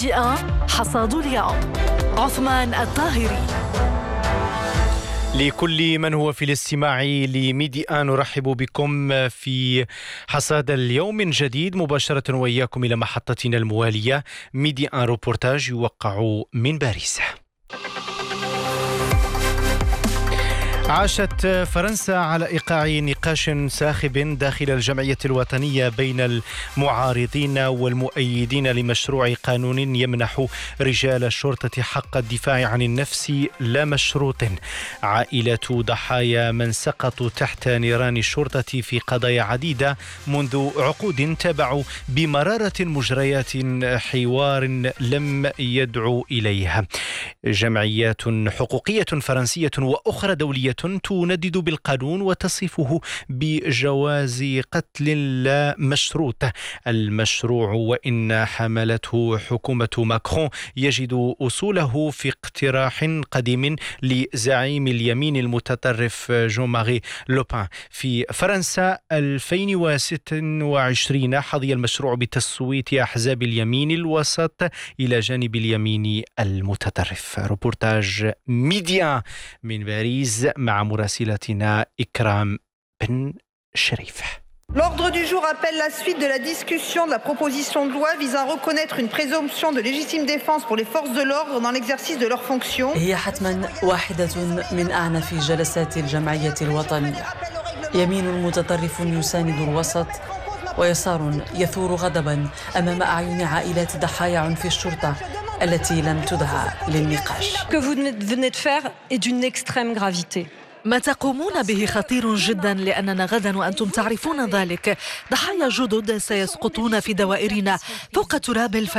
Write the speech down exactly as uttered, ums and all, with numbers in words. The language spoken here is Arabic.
ميديا حصاد اليوم. عثمان الطاهري. لكل من هو في الاستماع لميديا نرحب بكم في حصاد اليوم من جديد مباشرة وإياكم إلى محطتنا الموالية ميديا روبورتاج يوقع من باريس. عاشت فرنسا على إيقاع نقاش ساخب داخل الجمعية الوطنية بين المعارضين والمؤيدين لمشروع قانون يمنح رجال الشرطة حق الدفاع عن النفس لا مشروط. عائلة ضحايا من سقطوا تحت نيران الشرطة في قضايا عديدة منذ عقود تابعوا بمرارة مجريات حوار لم يدعو إليها. جمعيات حقوقية فرنسية وأخرى دولية تندد بالقانون وتصفه بجواز قتل لا مشروط. المشروع وإن حملته حكومة ماكرون يجد أصوله في اقتراح قديم لزعيم اليمين المتطرف جون ماري لوبان. في فرنسا ألفين وستة وعشرين حظي المشروع بتصويت أحزاب اليمين الوسط إلى جانب اليمين المتطرف. روبورتاج ميديا من باريس مع مراسلتنا إكرام بن شريف. L'ordre du jour appelle la suite de la discussion de la proposition de loi visant à reconnaître une présomption de légitime défense pour les forces de l'ordre dans l'exercice de leurs fonctions. هي حتما واحدة من أعنف جلسات الجمعية الوطنية. يمين متطرف يساند الوسط ويسار يثور غضبا أمام أعين عائلات ضحايا عنف الشرطة التي لم تدعى للنقاش. que vous venez de faire est d'une extrême gravité. ما تقومون به خطير جدا لأننا غدا وأنتم تعرفون ذلك ضحايا جدد سيسقطون في دوائرنا فوق تراب الفلاحين.